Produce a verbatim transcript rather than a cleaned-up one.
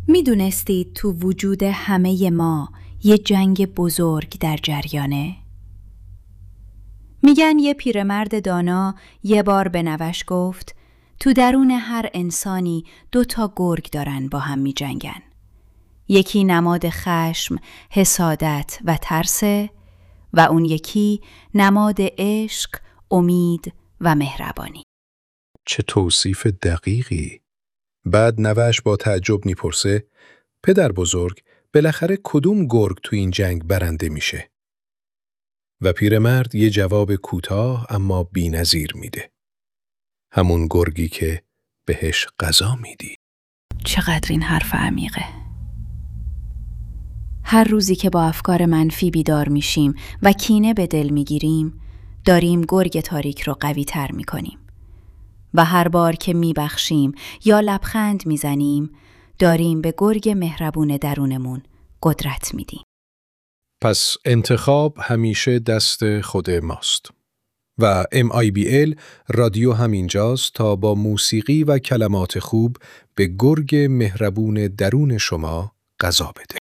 میدونستید تو وجود همه ما یه جنگ بزرگ در جریانه؟ میگن یه پیرمرد دانا یه بار به نوش گفت تو درون هر انسانی دو تا گرگ دارن با هم می جنگن. یکی نماد خشم، حسادت و ترسه و اون یکی نماد عشق، امید و مهربانی. چه توصیف دقیقی. بعد نوش با تعجب میپرسه پدر بزرگ بالاخره کدوم گرگ تو این جنگ برنده میشه؟ و پیرمرد یه جواب کوتاه اما بی‌نظیر میده. همون گرگی که بهش غذا میدی. چقدر این حرف عمیقه. هر روزی که با افکار منفی بیدار میشیم و کینه به دل میگیریم، داریم گرگ تاریک رو قوی تر میکنیم. و هر بار که میبخشیم یا لبخند میزنیم، داریم به گرگ مهربون درونمون قدرت میدیم. پس انتخاب همیشه دست خود ماست. و ام آی بی ال رادیو همینجاست تا با موسیقی و کلمات خوب به گرگ مهربون درون شما غذا بده.